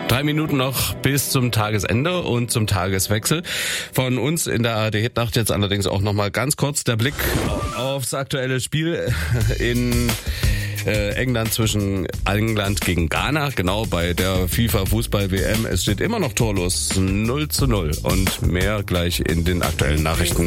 3 Minuten noch bis zum Tagesende und zum Tageswechsel. Von uns in der ARD Hitnacht jetzt allerdings auch nochmal ganz kurz der Blick aufs aktuelle Spiel in England zwischen England gegen Ghana, genau bei der FIFA-Fußball-WM. Es steht immer noch torlos 0:0 und mehr gleich in den aktuellen Nachrichten.